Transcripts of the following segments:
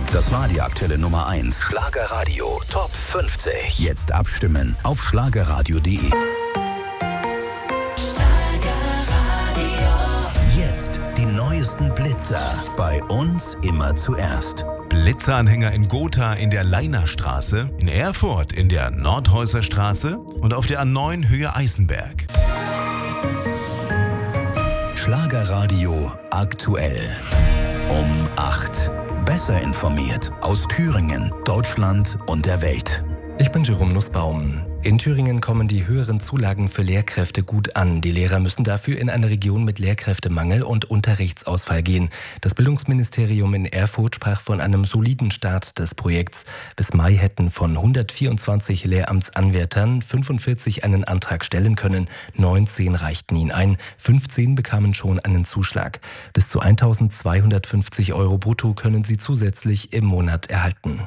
Das war die aktuelle Nummer 1. Schlagerradio Top 50. Jetzt abstimmen auf schlagerradio.de. Jetzt die neuesten Blitzer. Bei uns immer zuerst. Blitzeranhänger in Gotha in der Leinerstraße, in Erfurt in der Nordhäuser Straße und auf der A9 Höhe Eisenberg. Schlagerradio aktuell. Um 8. Besser informiert aus Thüringen, Deutschland und der Welt. Ich bin Jerome Nussbaum. In Thüringen kommen die höheren Zulagen für Lehrkräfte gut an. Die Lehrer müssen dafür in eine Region mit Lehrkräftemangel und Unterrichtsausfall gehen. Das Bildungsministerium in Erfurt sprach von einem soliden Start des Projekts. Bis Mai hätten von 124 Lehramtsanwärtern 45 einen Antrag stellen können. 19 reichten ihn ein. 15 bekamen schon einen Zuschlag. Bis zu 1.250 € brutto können sie zusätzlich im Monat erhalten.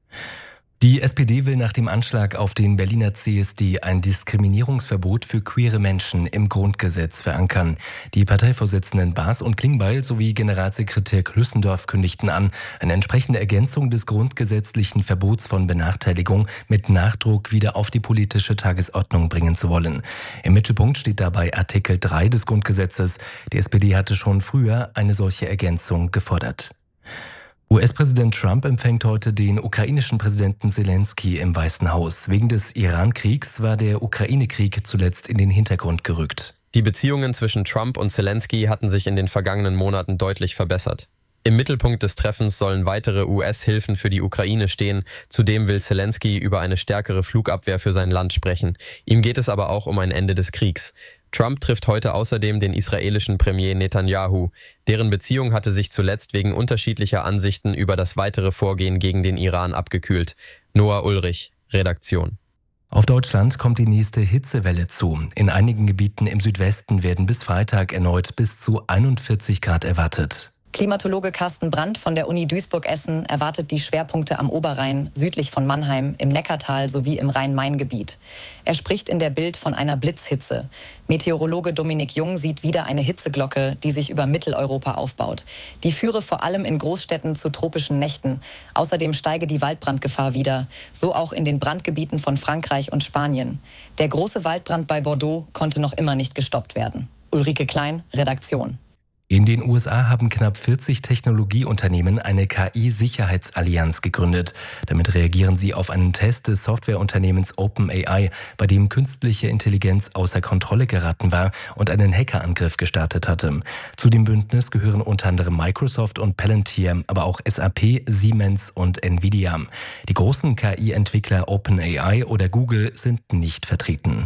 Die SPD will nach dem Anschlag auf den Berliner CSD ein Diskriminierungsverbot für queere Menschen im Grundgesetz verankern. Die Parteivorsitzenden Baas und Klingbeil sowie Generalsekretär Klüssendorf kündigten an, eine entsprechende Ergänzung des grundgesetzlichen Verbots von Benachteiligung mit Nachdruck wieder auf die politische Tagesordnung bringen zu wollen. Im Mittelpunkt steht dabei Artikel 3 des Grundgesetzes. Die SPD hatte schon früher eine solche Ergänzung gefordert. US-Präsident Trump empfängt heute den ukrainischen Präsidenten Zelensky im Weißen Haus. Wegen des Iran-Kriegs war der Ukraine-Krieg zuletzt in den Hintergrund gerückt. Die Beziehungen zwischen Trump und Zelensky hatten sich in den vergangenen Monaten deutlich verbessert. Im Mittelpunkt des Treffens sollen weitere US-Hilfen für die Ukraine stehen. Zudem will Zelensky über eine stärkere Flugabwehr für sein Land sprechen. Ihm geht es aber auch um ein Ende des Kriegs. Trump trifft heute außerdem den israelischen Premier Netanyahu. Deren Beziehung hatte sich zuletzt wegen unterschiedlicher Ansichten über das weitere Vorgehen gegen den Iran abgekühlt. Noah Ulrich, Redaktion. Auf Deutschland kommt die nächste Hitzewelle zu. In einigen Gebieten im Südwesten werden bis Freitag erneut bis zu 41 Grad erwartet. Klimatologe Carsten Brandt von der Uni Duisburg-Essen erwartet die Schwerpunkte am Oberrhein, südlich von Mannheim, im Neckartal sowie im Rhein-Main-Gebiet. Er spricht in der Bild von einer Blitzhitze. Meteorologe Dominik Jung sieht wieder eine Hitzeglocke, die sich über Mitteleuropa aufbaut. Die führe vor allem in Großstädten zu tropischen Nächten. Außerdem steige die Waldbrandgefahr wieder, so auch in den Brandgebieten von Frankreich und Spanien. Der große Waldbrand bei Bordeaux konnte noch immer nicht gestoppt werden. Ulrike Klein, Redaktion. In den USA haben knapp 40 Technologieunternehmen eine KI-Sicherheitsallianz gegründet. Damit reagieren sie auf einen Test des Softwareunternehmens OpenAI, bei dem künstliche Intelligenz außer Kontrolle geraten war und einen Hackerangriff gestartet hatte. Zu dem Bündnis gehören unter anderem Microsoft und Palantir, aber auch SAP, Siemens und Nvidia. Die großen KI-Entwickler OpenAI oder Google sind nicht vertreten.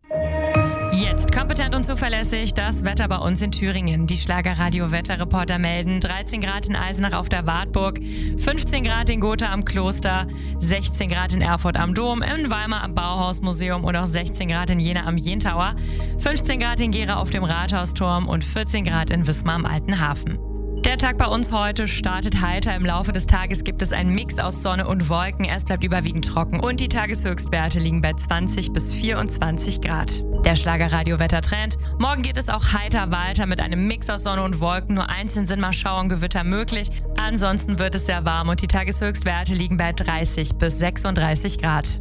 Jetzt kompetent und zuverlässig das Wetter bei uns in Thüringen. Die Schlagerradio-Wetterreporter melden 13 Grad in Eisenach auf der Wartburg, 15 Grad in Gotha am Kloster, 16 Grad in Erfurt am Dom, in Weimar am Bauhausmuseum und auch 16 Grad in Jena am Jentauer, 15 Grad in Gera auf dem Rathausturm und 14 Grad in Wismar am Alten Hafen. Der Tag bei uns heute startet heiter. Im Laufe des Tages gibt es einen Mix aus Sonne und Wolken. Es bleibt überwiegend trocken und die Tageshöchstwerte liegen bei 20 bis 24 Grad. Der Schlagerradio-Wettertrend. Morgen geht es auch heiter weiter mit einem Mix aus Sonne und Wolken. Nur einzeln sind mal Schauer und Gewitter möglich. Ansonsten wird es sehr warm und die Tageshöchstwerte liegen bei 30 bis 36 Grad.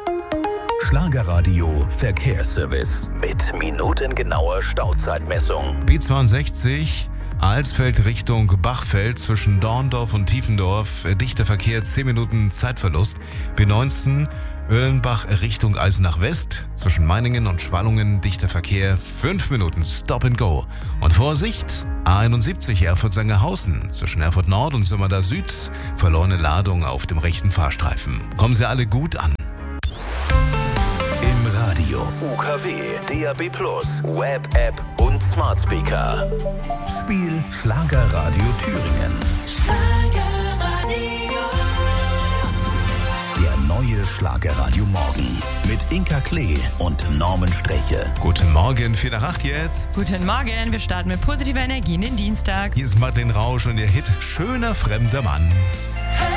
Schlagerradio Verkehrsservice mit minutengenauer Stauzeitmessung. B62 Alsfeld Richtung Bachfeld zwischen Dorndorf und Tiefendorf. Dichter Verkehr, 10 Minuten Zeitverlust. B19 Oehlenbach Richtung Eisenach West. Zwischen Meiningen und Schwallungen dichter Verkehr, 5 Minuten Stop and Go. Und Vorsicht, A71 Erfurt-Sangerhausen. Zwischen Erfurt Nord und Sömmerda Süd. Verlorene Ladung auf dem rechten Fahrstreifen. Kommen Sie alle gut an. Im Radio, UKW, DAB+, Web-App und Smart Speaker. Spiel Schlagerradio Thüringen. Der neue Schlagerradio Morgen mit Inka Klee und Norman Streche. Guten Morgen, 7:08 jetzt. Guten Morgen, wir starten mit positiver Energie in den Dienstag. Hier ist Madeleine Rausch und ihr Hit Schöner fremder Mann.